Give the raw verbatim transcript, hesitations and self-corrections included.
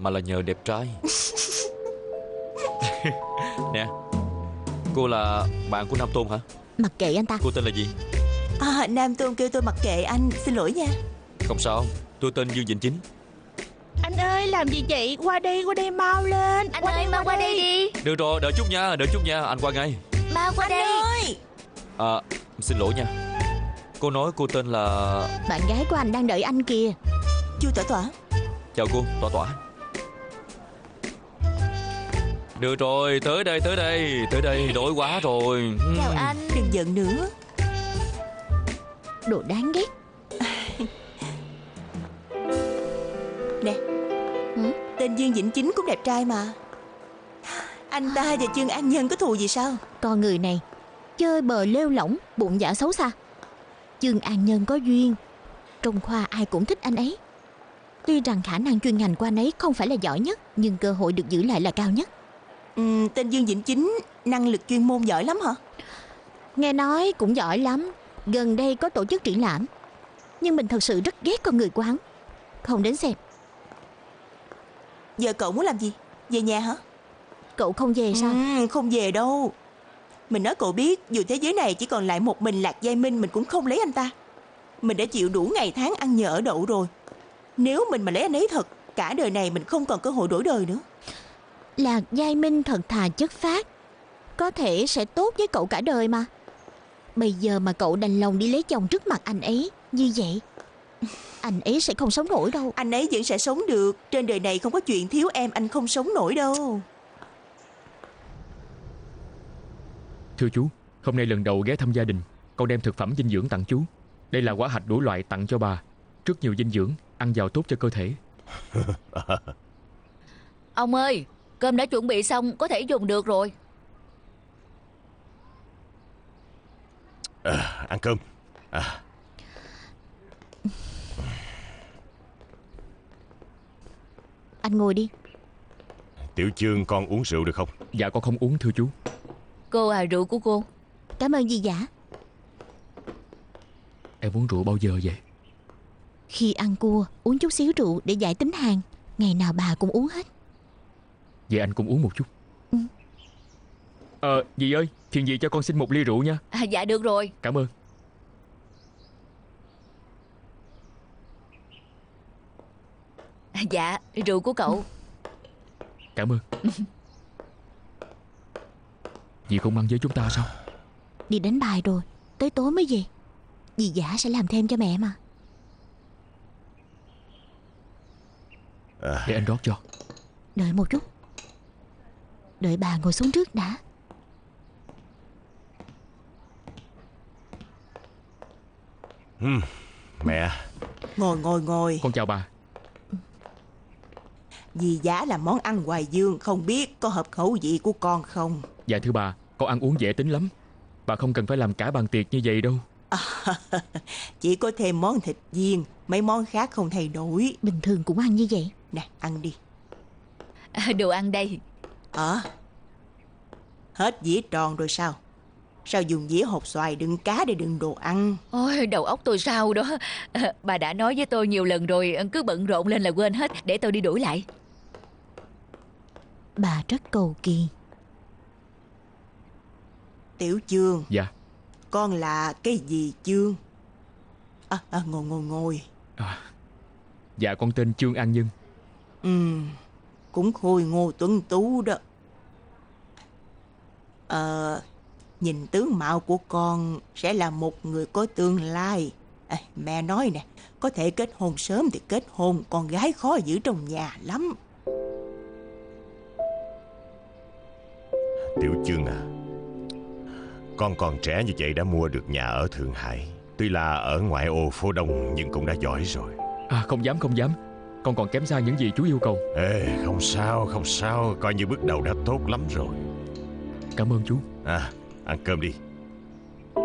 mà là nhờ đẹp trai. Nè, cô là bạn của Nam Tôn hả? Mặc kệ anh ta. Cô tên là gì? À, Nam Tôn kêu tôi mặc kệ anh. Xin lỗi nha. Không sao, tôi tên Dương Vĩnh Chính. Anh ơi, làm gì vậy? Qua đây, qua đây mau lên. Anh ơi, mau qua đây đi. Được rồi, đợi chút nha, đợi chút nha, anh qua ngay. Mau qua Anh đây. ơi, À, xin lỗi nha. Cô nói cô tên là... Bạn gái của anh đang đợi anh kìa. Chu Tỏa Tỏa. Chào cô, Tỏa Tỏa. Được rồi, tới đây, tới đây, tới đây, đổi quá rồi. Chào anh. Đừng giận nữa. Đồ đáng ghét. Nè, Hử? tên Dương Vĩnh Chính cũng đẹp trai mà. Anh ta và Trương An Nhân có thù gì sao? Con người này chơi bời lêu lỏng, bụng dạ xấu xa. Trương An Nhân có duyên, trong khoa ai cũng thích anh ấy. Tuy rằng khả năng chuyên ngành của anh ấy không phải là giỏi nhất, nhưng cơ hội được giữ lại là cao nhất. Ừ, tên Dương Vĩnh Chính năng lực chuyên môn giỏi lắm hả? Nghe nói cũng giỏi lắm. Gần đây có tổ chức triển lãm. Nhưng mình thật sự rất ghét con người của hắn. Không đến xem. Giờ cậu muốn làm gì? Về nhà hả? Cậu không về sao? Ừ, không về đâu. Mình nói cậu biết, dù thế giới này chỉ còn lại một mình Lạc Giai Minh, mình cũng không lấy anh ta. Mình đã chịu đủ ngày tháng ăn nhờ ở đậu rồi. Nếu mình mà lấy anh ấy thật, cả đời này mình không còn cơ hội đổi đời nữa. Lạc Giai Minh thật thà chất phác, có thể sẽ tốt với cậu cả đời mà. Bây giờ mà cậu đành lòng đi lấy chồng trước mặt anh ấy như vậy, anh ấy sẽ không sống nổi đâu. Anh ấy vẫn sẽ sống được. Trên đời này không có chuyện thiếu em anh không sống nổi đâu. Thưa chú, hôm nay lần đầu ghé thăm gia đình, con đem thực phẩm dinh dưỡng tặng chú. Đây là quả hạch đủ loại tặng cho bà, rất nhiều dinh dưỡng, ăn vào tốt cho cơ thể. Ông ơi, cơm đã chuẩn bị xong, có thể dùng được rồi. À, ăn cơm. À. Anh ngồi đi. Tiểu Chương, con uống rượu được không? Dạ con không uống thưa chú. Cô à, rượu của cô. Cảm ơn dì Dã. Em uống rượu bao giờ vậy? Khi ăn cua, uống chút xíu rượu để giải tính hàng. Ngày nào bà cũng uống hết. Vậy anh cũng uống một chút. Ừ. Ờ, dì ơi, phiền dì cho con xin một ly rượu nha. À, dạ được rồi. Cảm ơn. À, dạ, rượu của cậu. Cảm ơn. Dì không ăn với chúng ta sao? Đi đánh bài rồi, tới tối mới về. Dì Dã sẽ làm thêm cho mẹ mà. À. Để anh rót cho. Đợi một chút. Đợi bà ngồi xuống trước đã. uhm, Mẹ. Ngồi ngồi ngồi. Con chào bà. Dì Dã là món ăn Hoài Dương, không biết có hợp khẩu vị của con không? Dạ thưa bà, con ăn uống dễ tính lắm. Bà không cần phải làm cả bàn tiệc như vậy đâu. À, chỉ có thêm món thịt viên, mấy món khác không thay đổi. Bình thường cũng ăn như vậy. Nè, ăn đi. À, đồ ăn đây. Ờ à, hết dĩa tròn rồi sao? Sao dùng dĩa hột xoài đựng cá để đựng đồ ăn? Ôi, đầu óc tôi sao đó. À, bà đã nói với tôi nhiều lần rồi, cứ bận rộn lên là quên hết. Để tôi đi đuổi lại. Bà rất cầu kỳ. Tiểu Chương. Dạ. Con là cái gì Chương? À, à ngồi ngồi ngồi. À, dạ con tên Trương An Nhân. Ừ, cũng khôi ngô tuấn tú đó. Ờ, nhìn tướng mạo của con sẽ là một người có tương lai. À, mẹ nói nè, có thể kết hôn sớm thì kết hôn, con gái khó giữ trong nhà lắm. Tiểu Chương à, con còn trẻ như vậy đã mua được nhà ở Thượng Hải. Tuy là ở ngoại ô phố Đông nhưng cũng đã giỏi rồi. À không dám không dám, con còn kém xa những gì chú yêu cầu. Ê, không sao không sao, coi như bước đầu đã tốt lắm rồi. Cảm ơn chú. À, ăn cơm đi.